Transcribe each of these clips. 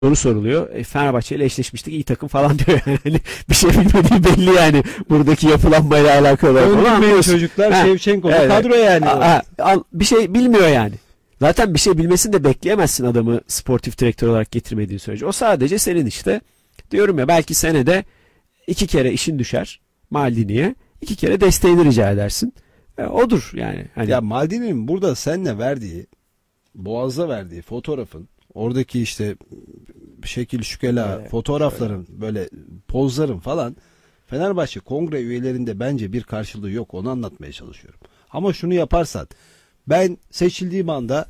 soru soruluyor. Fenerbahçe ile eşleşmiştik, iyi takım falan diyor yani. Hani bir şey bilmediği belli yani buradaki yapılanmayla alakalı. Öldürmeyin çocuklar, Şevçenko'da evet. kadro yani. Bir şey bilmiyor yani. Zaten bir şey bilmesini de bekleyemezsin adamı sportif direktör olarak getirmediğin sürece. O sadece senin işte. Diyorum ya, belki senede 2 kere işin düşer Maldini'ye. 2 kere desteğini rica edersin. Odur yani. Hani... Ya Maldini'nin burada seninle verdiği, Boğaz'da verdiği fotoğrafın, oradaki işte şekil şükela fotoğrafların, böyle pozların falan, Fenerbahçe kongre üyelerinde bence bir karşılığı yok. Onu anlatmaya çalışıyorum. Ama şunu yaparsan, ben seçildiğim anda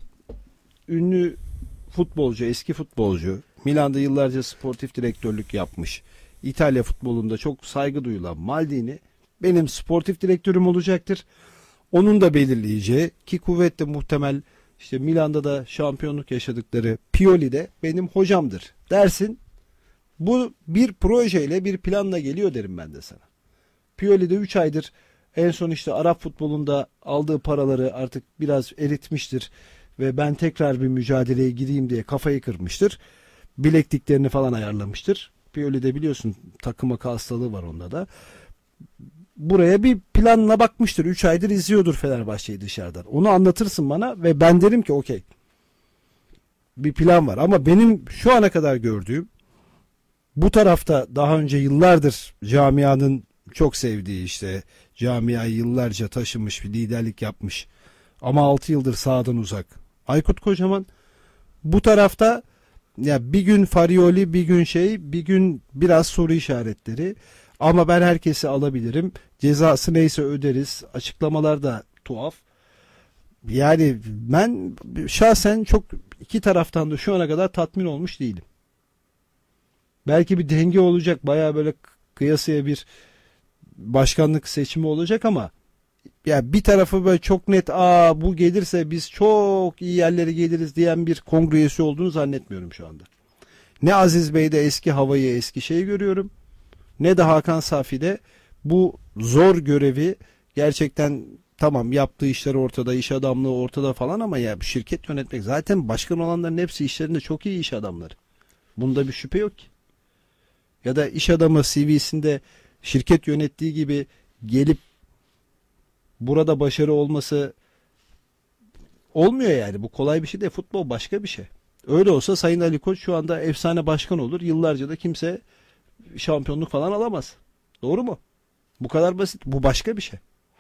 ünlü futbolcu, eski futbolcu, Milan'da yıllarca sportif direktörlük yapmış, İtalya futbolunda çok saygı duyulan Maldini benim sportif direktörüm olacaktır. Onun da belirleyeceği, ki kuvvetle muhtemel işte Milan'da da şampiyonluk yaşadıkları Pioli de benim hocamdır dersin. Bu bir projeyle, bir planla geliyor derim ben de sana. Pioli de 3 aydır en son işte Arap futbolunda aldığı paraları artık biraz eritmiştir ve ben tekrar bir mücadeleye gireyim diye kafayı kırmıştır. Bilekliklerini falan ayarlamıştır. Pioli de biliyorsun takım hastalığı var onda da. Buraya bir planla bakmıştır. 3 aydır izliyordur Fenerbahçe'yi dışarıdan. Onu anlatırsın bana ve ben derim ki okey. Bir plan var. Ama benim şu ana kadar gördüğüm, bu tarafta daha önce yıllardır camianın çok sevdiği, işte camiayı yıllarca taşımış, bir liderlik yapmış ama 6 yıldır sahadan uzak Aykut Kocaman. Bu tarafta ya bir gün Farioli, bir gün bir gün biraz soru işaretleri. Ama ben herkesi alabilirim. Cezası neyse öderiz. Açıklamalar da tuhaf. Yani ben şahsen çok iki taraftan da şu ana kadar tatmin olmuş değilim. Belki bir denge olacak. Bayağı böyle kıyasıya bir başkanlık seçimi olacak ama ya bir tarafı böyle çok net, bu gelirse biz çok iyi yerlere geliriz diyen bir kongre üyesi olduğunu zannetmiyorum şu anda. Ne Aziz Bey'de eski havayı, eski şeyi görüyorum, ne de Hakan Safi'de bu zor görevi gerçekten, tamam yaptığı işler ortada, iş adamlığı ortada falan ama ya bu şirket yönetmek, zaten başkan olanların hepsi işlerinde çok iyi iş adamları. Bunda bir şüphe yok ki. Ya da iş adamı CV'sinde şirket yönettiği gibi gelip burada başarı olması olmuyor yani. Bu kolay bir şey değil. Futbol başka bir şey. Öyle olsa Sayın Ali Koç şu anda efsane başkan olur. Yıllarca da kimse şampiyonluk falan alamaz. Doğru mu? Bu kadar basit. Bu başka bir şey.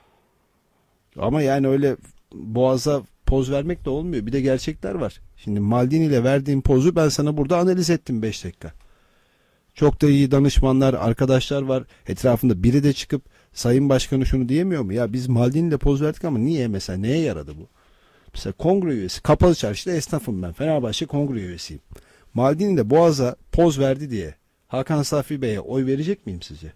Ama yani öyle boğaza poz vermek de olmuyor. Bir de gerçekler var. Şimdi Maldini ile verdiğim pozu ben sana burada analiz ettim 5 dakika. Çok da iyi danışmanlar, arkadaşlar var etrafında. Biri de çıkıp Sayın Başkanı şunu diyemiyor mu? Ya biz Maldini ile poz verdik ama niye mesela? Neye yaradı bu? Mesela kongre üyesi. Kapalı Çarşı'da esnafım ben. Fenerbahçe kongre üyesiyim. Maldini de boğaza poz verdi diye Hakan Safi Bey'e oy verecek miyim sizce?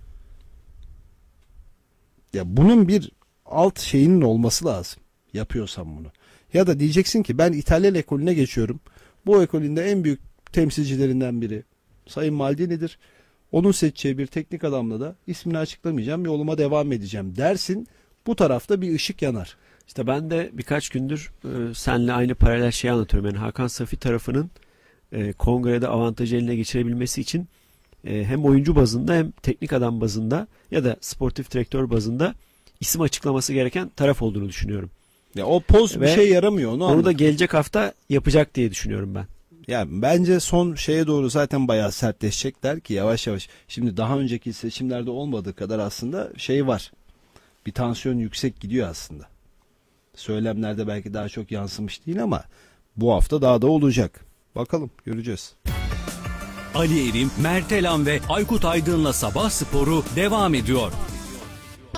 Ya bunun bir alt şeyinin olması lazım. Yapıyorsam bunu. Ya da diyeceksin ki ben İtalyan ekolüne geçiyorum. Bu ekolünde en büyük temsilcilerinden biri Sayın Maldini'dir. Onun seçeceği bir teknik adamla da ismini açıklamayacağım, yoluma devam edeceğim dersin. Bu tarafta bir ışık yanar. İşte ben de birkaç gündür seninle aynı paralel şeyi anlatıyorum. Yani Hakan Safi tarafının kongrede avantajı eline geçirebilmesi için hem oyuncu bazında hem teknik adam bazında ya da sportif direktör bazında isim açıklaması gereken taraf olduğunu düşünüyorum. Ya o poz bir şey yaramıyor. Onu da gelecek hafta yapacak diye düşünüyorum ben. Ya bence son şeye doğru zaten bayağı sertleşecekler ki yavaş yavaş. Şimdi daha önceki seçimlerde olmadığı kadar aslında şey var. Bir tansiyon yüksek gidiyor aslında. Söylemlerde belki daha çok yansımış değil ama bu hafta daha da olacak. Bakalım, göreceğiz. Ali Erim, Mert Elan ve Aykut Aydın'la Sabah Sporu devam ediyor.